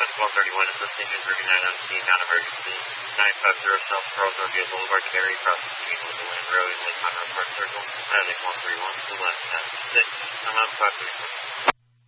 1231, assist engine 39 on scene, non-emergency. 950 South Charles Rodeo Boulevard, Cary, crossing between Woodland Road and Lake Conroe Park Circle. Atlantic 131, to left, 6, I'm on 534.